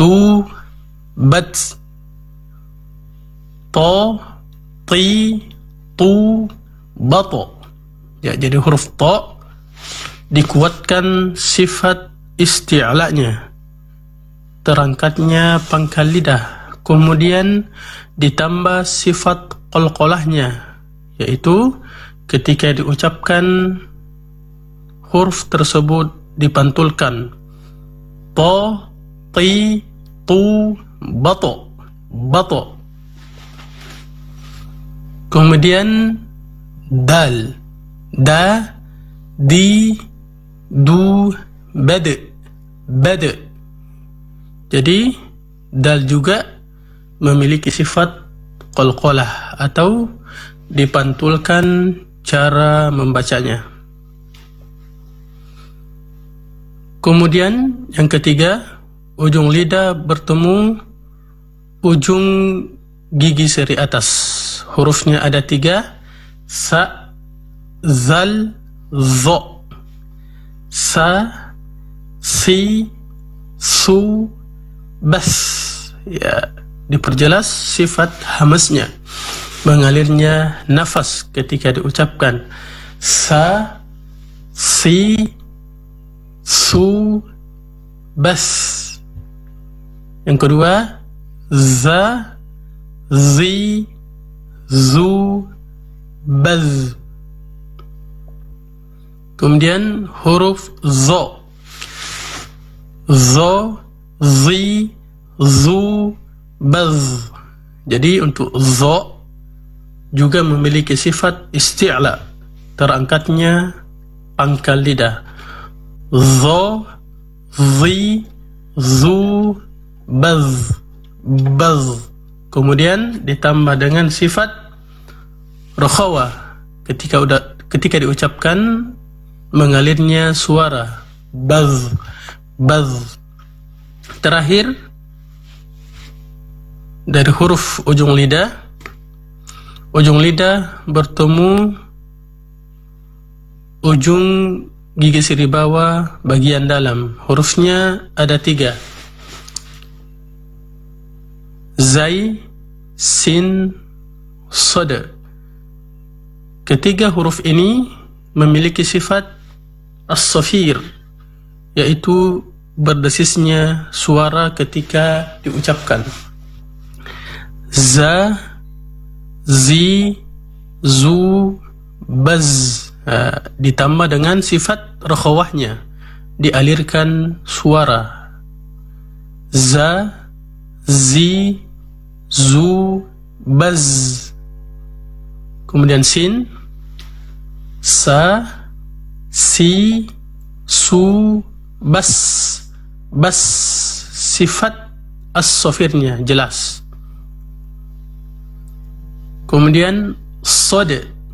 du, bat, to, ti, tu, bato. Ya, jadi huruf to dikuatkan sifat isti'la'nya, terangkatnya pangkal lidah, kemudian ditambah sifat qalqalahnya, yaitu ketika diucapkan huruf tersebut dipantulkan. To, ti, tu, bato, bato. Kemudian dal, da, di, du, bade, bade. Jadi dal juga memiliki sifat qalqalah atau dipantulkan cara membacanya. Kemudian yang ketiga, ujung lidah bertemu ujung gigi seri atas. Hurufnya ada 3, sa, zal, zo. Sa, si, su, bas. Ya, diperjelas sifat hamasnya, mengalirnya nafas ketika diucapkan. Sa, si, su, bas. Yang kedua, za, zi, zu, baz. Kemudian huruf zo, zo, zi, zu, baz. Jadi untuk zo juga memiliki sifat isti'la, terangkatnya pangkal lidah. Zo, zi, zu, baz, baz. Kemudian ditambah dengan sifat rakhawah, ketika diucapkan mengalirnya suara, baz, baz. Terakhir dari huruf ujung lidah bertemu ujung gigi siri bawah bagian dalam. Hurufnya ada 3, zai, sin, sod. Ketiga huruf ini memiliki sifat as-safir, yaitu berdesisnya suara ketika diucapkan. Za, zi, zu, baz. Ditambah dengan sifat rakhawahnya, dialirkan suara. Za, zi, zu, baz. Kemudian sin, sa, si, su, bas. Bas sifat as-safirnya jelas. Kemudian sod,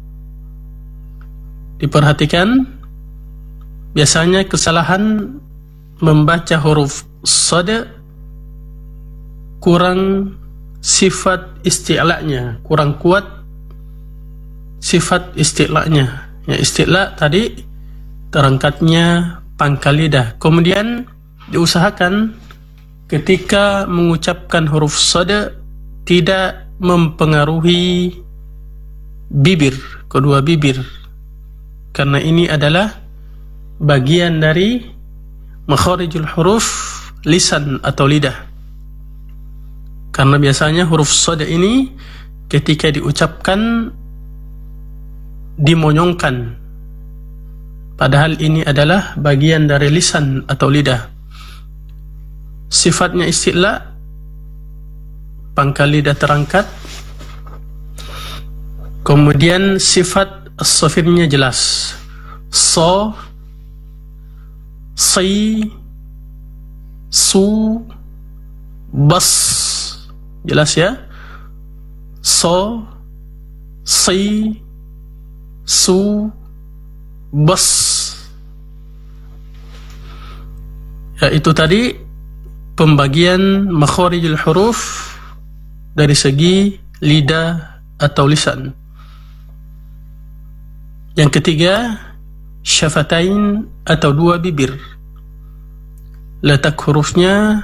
diperhatikan biasanya kesalahan membaca huruf sod kurang sifat isti'la'nya, kurang kuat sifat isti'la'nya. Ya, isti'la' tadi terangkatnya pangkal lidah. Kemudian diusahakan ketika mengucapkan huruf sod tidak mempengaruhi bibir, kedua bibir, karena ini adalah bagian dari makharijul huruf lisan atau lidah. Karena biasanya huruf sod ini ketika diucapkan dimonyongkan, padahal ini adalah bagian dari lisan atau lidah. Sifatnya isti'la, pangkal lidah terangkat. Kemudian sifat as-safirnya jelas. So, si, su, bas. Jelas ya? So, si, su, bas. Ya, itu tadi pembagian makharijul huruf dari segi lidah atau lisan. Yang ketiga, syafatain atau dua bibir. Letak hurufnya